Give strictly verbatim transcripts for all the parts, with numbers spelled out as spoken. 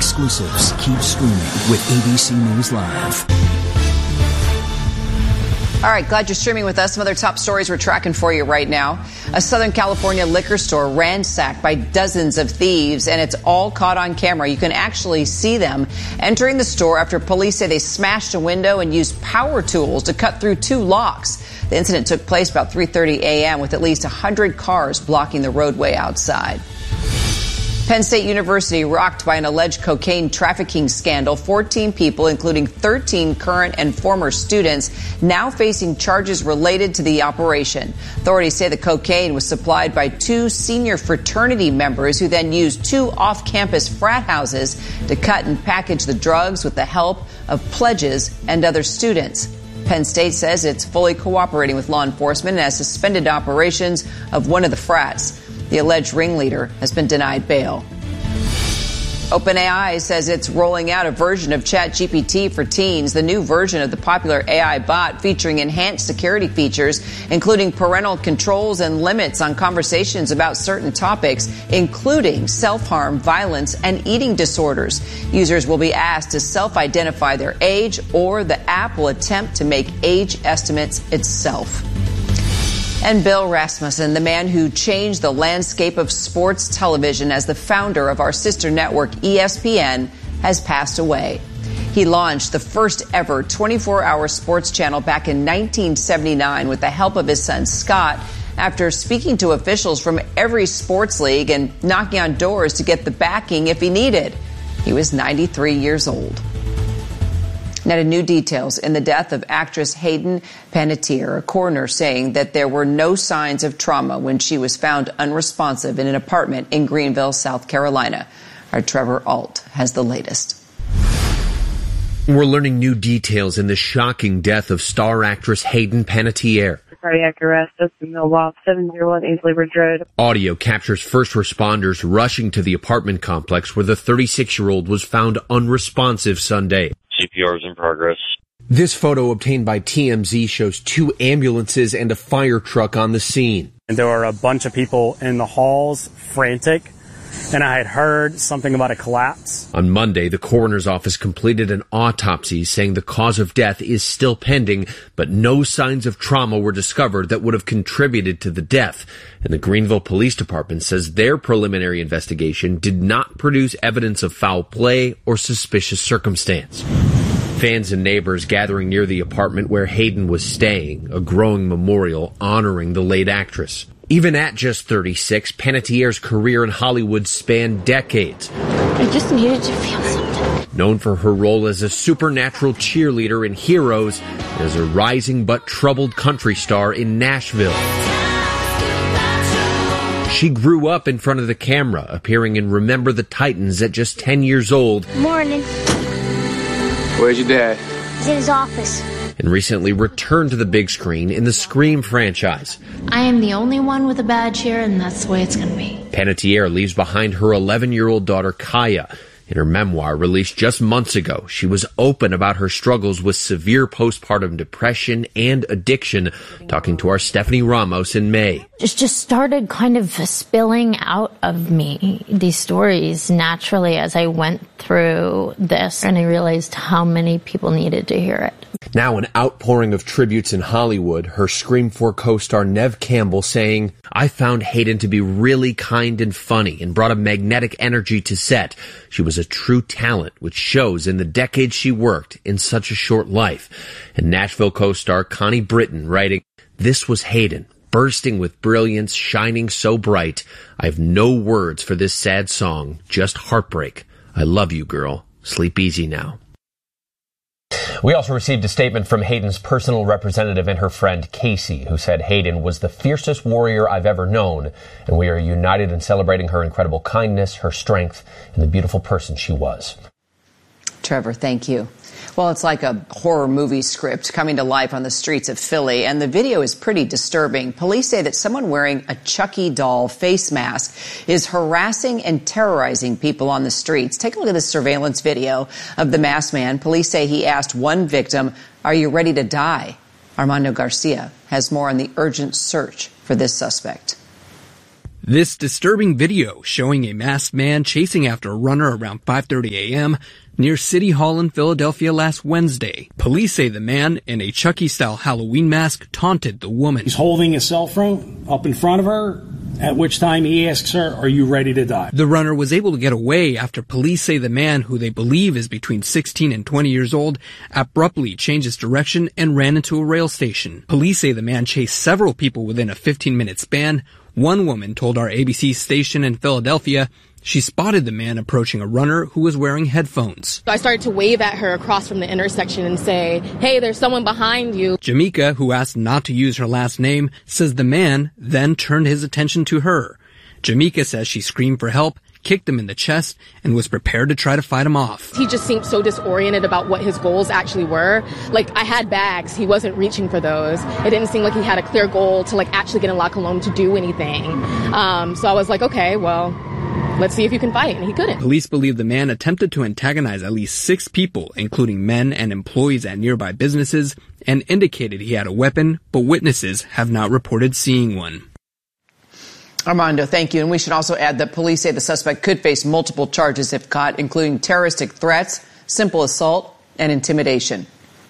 Exclusives keep streaming with A B C News Live. All right, glad you're streaming with us. Some other top stories we're tracking for you right now. A Southern California liquor store ransacked by dozens of thieves, and it's all caught on camera. You can actually see them entering the store after police say they smashed a window and used power tools to cut through two locks. The incident took place about three thirty a.m. with at least one hundred cars blocking the roadway outside. Penn State University rocked by an alleged cocaine trafficking scandal. fourteen people, including thirteen current and former students, now facing charges related to the operation. Authorities say the cocaine was supplied by two senior fraternity members who then used two off-campus frat houses to cut and package the drugs with the help of pledges and other students. Penn State says it's fully cooperating with law enforcement and has suspended operations of one of the frats. The alleged ringleader has been denied bail. OpenAI says it's rolling out a version of ChatGPT for teens, the new version of the popular A I bot featuring enhanced security features, including parental controls and limits on conversations about certain topics, including self-harm, violence, and eating disorders. Users will be asked to self-identify their age, or the app will attempt to make age estimates itself. And Bill Rasmussen, the man who changed the landscape of sports television as the founder of our sister network E S P N, has passed away. He launched the first ever twenty-four hour sports channel back in nineteen seventy-nine with the help of his son Scott, after speaking to officials from every sports league and knocking on doors to get the backing if he needed. He was ninety-three years old. Now to new details in the death of actress Hayden Panettiere, a coroner saying that there were no signs of trauma when she was found unresponsive in an apartment in Greenville, South Carolina. Our Trevor Alt has the latest. We're learning new details in the shocking death of star actress Hayden Panettiere. Cardiac arrest, Dustin Millwall, seven oh one Ainsley Ridge Road. Audio captures first responders rushing to the apartment complex where the thirty-six-year-old was found unresponsive Sunday. C P R is in progress. This photo obtained by T M Z shows two ambulances and a fire truck on the scene. And there were a bunch of people in the halls, frantic, and I had heard something about a collapse. On Monday, the coroner's office completed an autopsy saying the cause of death is still pending, but no signs of trauma were discovered that would have contributed to the death. And the Greenville Police Department says their preliminary investigation did not produce evidence of foul play or suspicious circumstance. Fans and neighbors gathering near the apartment where Hayden was staying, a growing memorial honoring the late actress. Even at just thirty-six, Panettiere's career in Hollywood spanned decades. I just needed to feel something. Known for her role as a supernatural cheerleader in Heroes, and as a rising but troubled country star in Nashville. She grew up in front of the camera, appearing in Remember the Titans at just ten years old. Morning. Where's your dad? He's in his office. And recently returned to the big screen in the Scream franchise. I am the only one with a badge here, and that's the way it's going to be. Panettiere leaves behind her eleven-year-old daughter, Kaya. In her memoir, released just months ago, she was open about her struggles with severe postpartum depression and addiction, talking to our Stephanie Ramos in May. It just started kind of spilling out of me, these stories, naturally as I went through this, and I realized how many people needed to hear it. Now an outpouring of tributes in Hollywood, her Scream four co-star Neve Campbell saying, "I found Hayden to be really kind and funny and brought a magnetic energy to set. She was a true talent, which shows in the decades she worked in such a short life." And Nashville co-star Connie Britton writing, "This was Hayden, bursting with brilliance, shining so bright. I have no words for this sad song, just heartbreak. I love you, girl. Sleep easy now." We also received a statement from Hayden's personal representative and her friend Casey, who said Hayden was the fiercest warrior I've ever known, and we are united in celebrating her incredible kindness, her strength, and the beautiful person she was. Trevor, thank you. Well, it's like a horror movie script coming to life on the streets of Philly, and the video is pretty disturbing. Police say that someone wearing a Chucky doll face mask is harassing and terrorizing people on the streets. Take a look at this surveillance video of the masked man. Police say he asked one victim, "Are you ready to die?" Armando Garcia has more on the urgent search for this suspect. This disturbing video showing a masked man chasing after a runner around five thirty a.m. near City Hall in Philadelphia last Wednesday. Police say the man in a Chucky-style Halloween mask taunted the woman. He's holding his cell phone up in front of her, at which time he asks her, "Are you ready to die?" The runner was able to get away after police say the man, who they believe is between sixteen and twenty years old, abruptly changed his direction and ran into a rail station. Police say the man chased several people within a fifteen-minute span. One woman told our A B C station in Philadelphia she spotted the man approaching a runner who was wearing headphones. So I started to wave at her across from the intersection and say, "Hey, there's someone behind you." Jamaica, who asked not to use her last name, says the man then turned his attention to her. Jamaica says she screamed for help, kicked him in the chest, and was prepared to try to fight him off. He just seemed so disoriented about what his goals actually were. Like, I had bags. He wasn't reaching for those. It didn't seem like he had a clear goal to, like, actually get in La Colombe to do anything. Um, so I was like, okay, well, let's see if you can fight. And he couldn't. Police believe the man attempted to antagonize at least six people, including men and employees at nearby businesses, and indicated he had a weapon, but witnesses have not reported seeing one. Armando, thank you. And we should also add that police say the suspect could face multiple charges if caught, including terroristic threats, simple assault, and intimidation.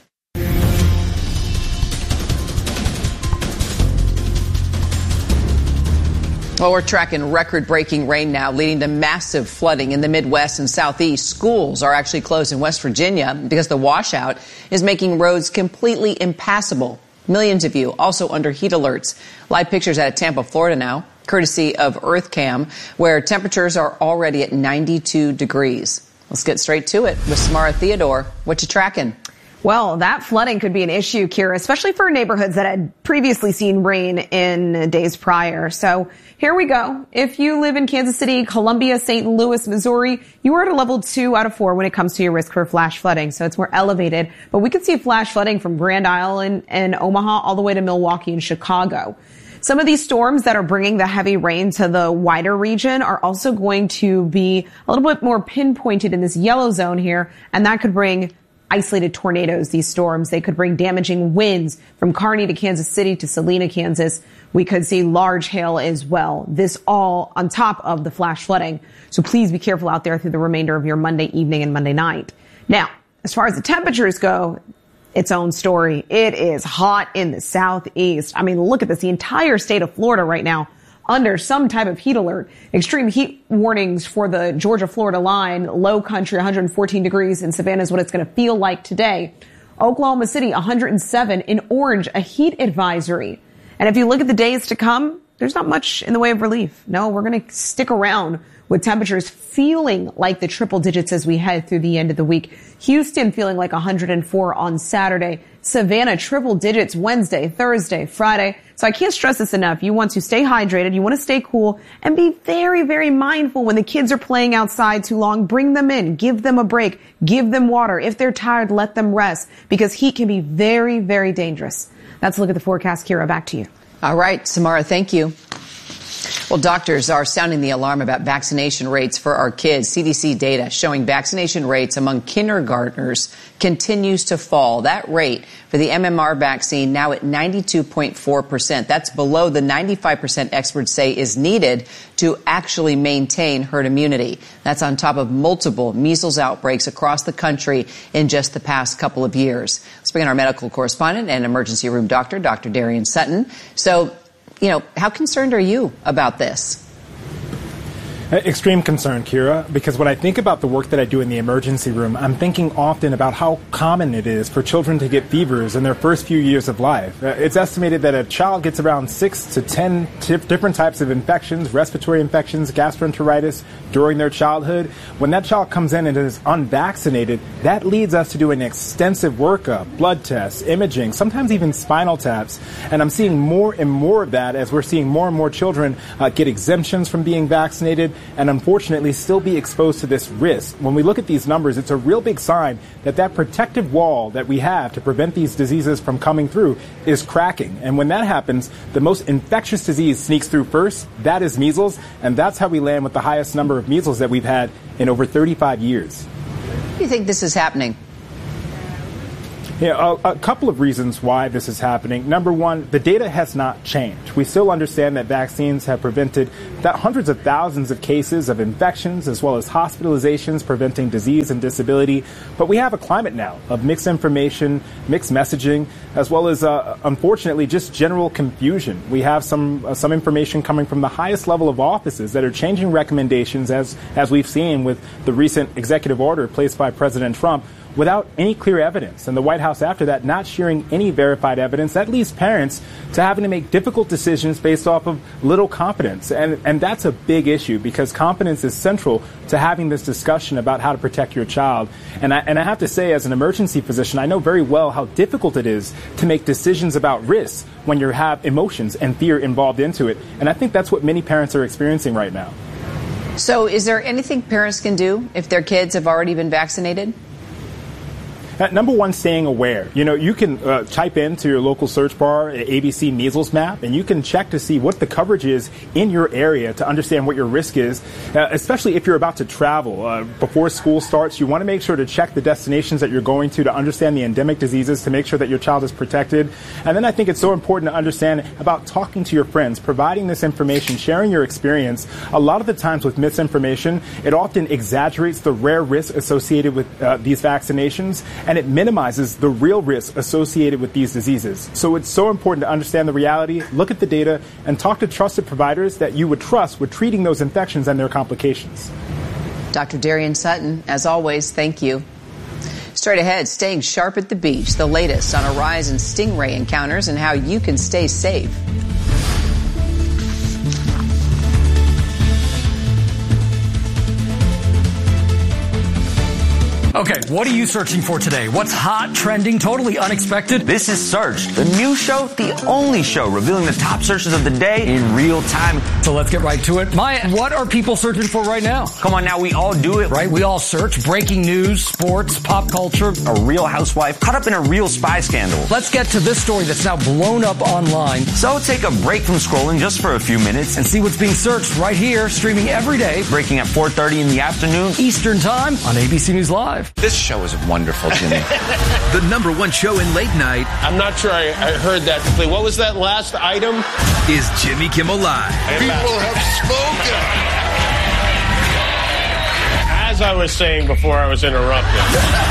Well, we're tracking record-breaking rain now, leading to massive flooding in the Midwest and Southeast. Schools are actually closed in West Virginia because the washout is making roads completely impassable. Millions of you also under heat alerts. Live pictures out of Tampa, Florida now, courtesy of EarthCam, where temperatures are already at ninety-two degrees. Let's get straight to it with Samara Theodore. What you tracking? Well, that flooding could be an issue, Kira, especially for neighborhoods that had previously seen rain in days prior. So here we go. If you live in Kansas City, Columbia, Saint Louis, Missouri, you are at a level two out of four when it comes to your risk for flash flooding. So it's more elevated. But we could see flash flooding from Grand Island and Omaha all the way to Milwaukee and Chicago. Some of these storms that are bringing the heavy rain to the wider region are also going to be a little bit more pinpointed in this yellow zone here, and that could bring isolated tornadoes, these storms. They could bring damaging winds from Kearney to Kansas City to Salina, Kansas. We could see large hail as well. This all on top of the flash flooding. So please be careful out there through the remainder of your Monday evening and Monday night. Now, as far as the temperatures go, its own story. It is hot in the southeast. I mean, look at this. The entire state of Florida right now under some type of heat alert. Extreme heat warnings for the Georgia-Florida line. Low country, one hundred fourteen degrees in Savannah is what it's going to feel like today. Oklahoma City, one hundred seven. In orange, a heat advisory. And if you look at the days to come, there's not much in the way of relief. No, we're going to stick around with temperatures feeling like the triple digits as we head through the end of the week. Houston feeling like one hundred four on Saturday. Savannah, triple digits Wednesday, Thursday, Friday. So I can't stress this enough. You want to stay hydrated. You want to stay cool and be very, very mindful when the kids are playing outside too long. Bring them in. Give them a break. Give them water. If they're tired, let them rest because heat can be very, very dangerous. That's a look at the forecast. Kira, back to you. All right, Samara, thank you. Well, doctors are sounding the alarm about vaccination rates for our kids. C D C data showing vaccination rates among kindergartners continues to fall. That rate for the M M R vaccine now at ninety-two point four percent. That's below the ninety-five percent experts say is needed to actually maintain herd immunity. That's on top of multiple measles outbreaks across the country in just the past couple of years. Let's bring in our medical correspondent and emergency room doctor, Doctor Darian Sutton. So, you know, how concerned are you about this? Extreme concern, Kira, because when I think about the work that I do in the emergency room, I'm thinking often about how common it is for children to get fevers in their first few years of life. It's estimated that a child gets around six to ten t- different types of infections, respiratory infections, gastroenteritis during their childhood. When that child comes in and is unvaccinated, that leads us to do an extensive workup, blood tests, imaging, sometimes even spinal taps. And I'm seeing more and more of that as we're seeing more and more children uh, get exemptions from being vaccinated and unfortunately still be exposed to this risk. When we look at these numbers, it's a real big sign that that protective wall that we have to prevent these diseases from coming through is cracking. And when that happens, the most infectious disease sneaks through first. That is measles, and that's how we land with the highest number of measles that we've had in over thirty-five years. Why do you think this is happening? Yeah, a, a couple of reasons why this is happening. Number one, the data has not changed. We still understand that vaccines have prevented that hundreds of thousands of cases of infections as well as hospitalizations, preventing disease and disability. But we have a climate now of mixed information, mixed messaging, as well as, uh, unfortunately, just general confusion. We have some uh, some information coming from the highest level of offices that are changing recommendations, as as we've seen with the recent executive order placed by President Trump, without any clear evidence. And the White House after that not sharing any verified evidence. That leaves parents to having to make difficult decisions based off of little competence. And, and that's a big issue, because competence is central to having this discussion about how to protect your child. And I, and I have to say, as an emergency physician, I know very well how difficult it is to make decisions about risks when you have emotions and fear involved into it. And I think that's what many parents are experiencing right now. So is there anything parents can do if their kids have already been vaccinated? Uh, number one, staying aware. You know, you can uh, type into your local search bar A B C measles map, and you can check to see what the coverage is in your area to understand what your risk is, uh, especially if you're about to travel. Uh, before school starts, you want to make sure to check the destinations that you're going to to understand the endemic diseases, to make sure that your child is protected. And then I think it's so important to understand about talking to your friends, providing this information, sharing your experience. A lot of the times with misinformation, it often exaggerates the rare risks associated with uh, these vaccinations, and it minimizes the real risk associated with these diseases. So it's so important to understand the reality, look at the data, and talk to trusted providers that you would trust with treating those infections and their complications. Doctor Darian Sutton, as always, thank you. Straight ahead, staying sharp at the beach, the latest on a rise in stingray encounters and how you can stay safe. Okay, what are you searching for today? What's hot, trending, totally unexpected? This is Search, the new show, the only show revealing the top searches of the day in real time. So let's get right to it. Maya, what are people searching for right now? Come on now, we all do it. Right, we all search breaking news, sports, pop culture. A real housewife caught up in a real spy scandal. Let's get to this story that's now blown up online. So take a break from scrolling just for a few minutes and see what's being searched right here, streaming every day. Breaking at four thirty in the afternoon. Eastern Time on A B C News Live. This show is wonderful, Jimmy. The number one show in late night. I'm not sure I, I heard that completely. What was that last item? Is Jimmy Kimmel Live. People have spoken. As I was saying before I was interrupted.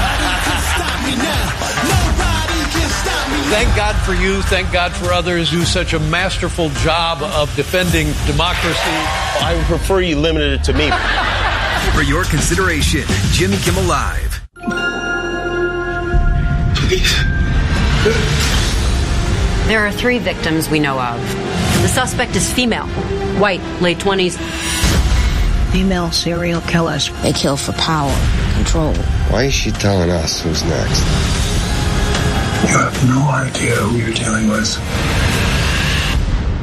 Thank God for you. Thank God for others who do such a masterful job of defending democracy. I would prefer you limited it to me. For your consideration, Jimmy Kimmel Live. Please. There are three victims we know of. The suspect is female, white, late twenties. Female serial killers. They kill for power, control. Why is she telling us who's next? You have no idea who you're dealing with.